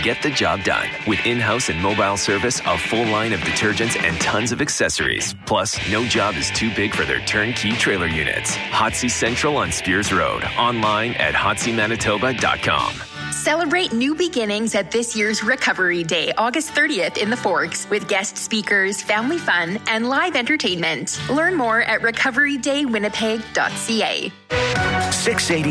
get the job done. With in-house and mobile service, a full line of detergents, and tons of accessories. Plus, no job is too big for their turnkey trailer units. Hotsy Central on Spears Road. Online at hotsymanitoba.com. Celebrate new beginnings at this year's Recovery Day, August 30th in the Forks, with guest speakers, family fun, and live entertainment. Learn more at recoveryday.winnipeg.ca. 680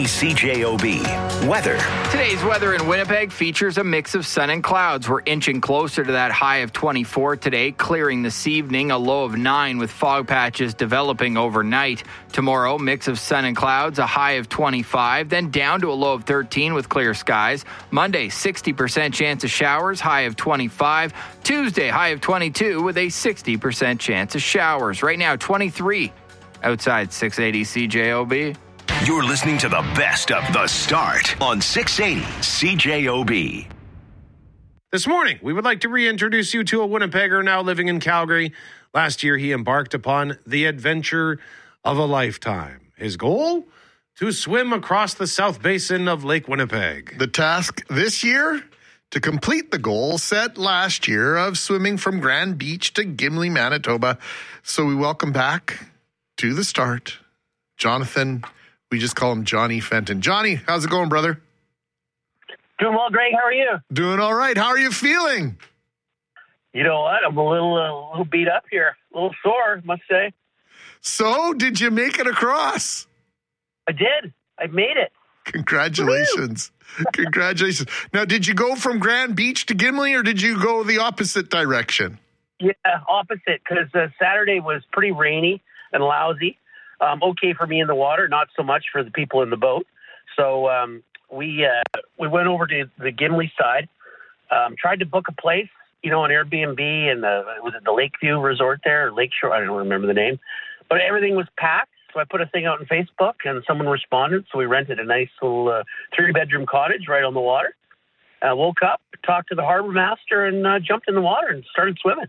CJOB. Weather. Today's weather in Winnipeg features a mix of sun and clouds. We're inching closer to that high of 24 today, clearing this evening, a low of 9 with fog patches developing overnight. Tomorrow, mix of sun and clouds, a high of 25, then down to a low of 13 with clear skies. Monday, 60% chance of showers, high of 25. Tuesday, high of 22 with a 60% chance of showers. Right now, 23 outside 680 CJOB. You're listening to the best of The Start on 680 CJOB. This morning, we would like to reintroduce you to a Winnipegger now living in Calgary. Last year, he embarked upon the adventure of a lifetime. His goal? To swim across the South Basin of Lake Winnipeg. The task this year? To complete the goal set last year of swimming from Grand Beach to Gimli, Manitoba. So we welcome back to The Start, Jonathan. We just call him Johnny Fenton. Johnny, how's it going, brother? Doing well, Greg. How are you? Doing all right. How are you feeling? You know what? I'm a little beat up here. A little sore, must say. So, did you make it across? I did. I made it. Congratulations. Congratulations. Now, did you go from Grand Beach to Gimli, or did you go the opposite direction? Yeah, opposite, because Saturday was pretty rainy and lousy. Okay for me in the water, not so much for the people in the boat. So we went over to the Gimli side, tried to book a place, on Airbnb, and was it the Lakeview Resort there, or Lakeshore? I don't remember the name. But everything was packed, so I put a thing out on Facebook, and someone responded, so we rented a nice little 3-bedroom cottage right on the water. Woke up, talked to the harbor master, and jumped in the water and started swimming.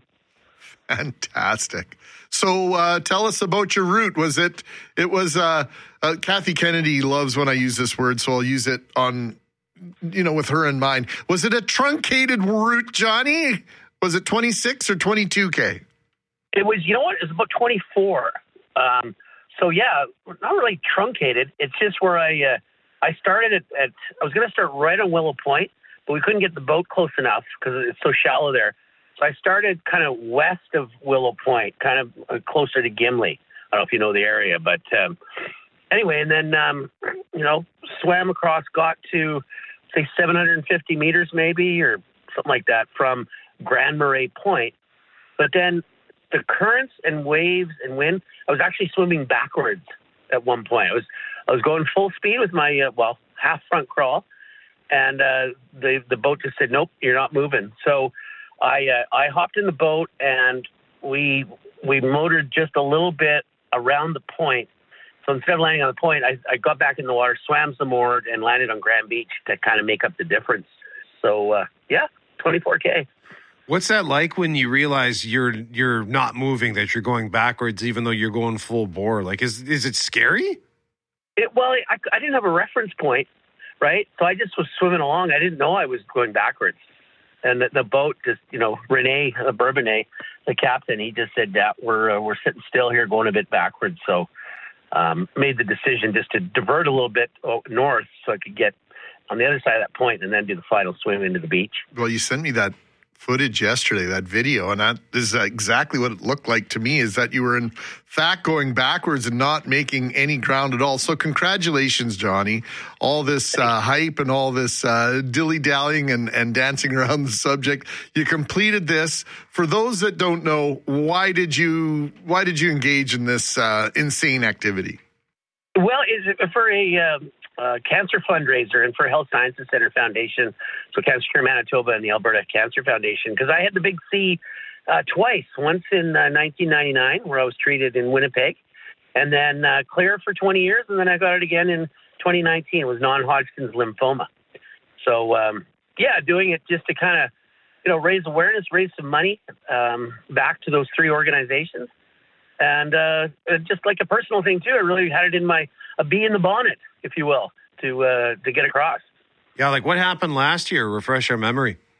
Fantastic. So tell us about your route. It was Kathy Kennedy loves when I use this word, so I'll use it on, with her in mind. Was it a truncated route, Johnny? Was it 26 or 22K? It was, it was about 24. So yeah, not really truncated. It's just where I started at I was going to start right on Willow Point, but we couldn't get the boat close enough because it's so shallow there. So I started kind of west of Willow Point, kind of closer to Gimli. I don't know if you know the area, but anyway, and then, swam across, got to, say, 750 meters maybe, or something like that from Grand Marais Point. But then the currents and waves and wind, I was actually swimming backwards at one point. I was going full speed with my, half front crawl, and the boat just said, nope, you're not moving. So I hopped in the boat, and we motored just a little bit around the point. So instead of landing on the point, I got back in the water, swam some more, and landed on Grand Beach to kind of make up the difference. So, 24K. What's that like when you realize you're not moving, that you're going backwards, even though you're going full bore? Like, is it scary? I didn't have a reference point, right? So I just was swimming along. I didn't know I was going backwards. And the boat just, Rene Bourbonnais, the captain, he just said that we're sitting still here, going a bit backwards. So made the decision just to divert a little bit north so I could get on the other side of that point and then do the final swim into the beach. Well, you sent me that footage yesterday, that video, and that is exactly what it looked like to me, is that you were in fact going backwards and not making any ground at all. So congratulations, Johnny. All this hype and all this dilly-dallying and dancing around the subject. You completed this. For those that don't know, why did you engage in this insane activity? Well, it's for a cancer fundraiser and for Health Sciences Center Foundation, so Cancer Cure Manitoba and the Alberta Cancer Foundation, because I had the big C twice, once in 1999 where I was treated in Winnipeg, and then clear for 20 years, and then I got it again in 2019. It was non-Hodgkin's lymphoma. So, doing it just to kind of, raise awareness, raise some money back to those 3 organizations. And just like a personal thing, too, I really had it in a bee in the bonnet, if you will, to get across. Yeah, like what happened last year? Refresh our memory.